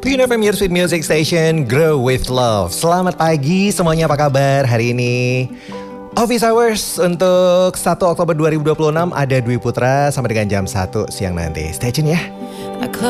Pin FM, your sweet music station, grow with love. Selamat pagi semuanya, apa kabar hari ini? Office Hours untuk 1 Oktober 2026 ada Dwi Putra sampai dengan jam 1 siang nanti. Stay tune ya.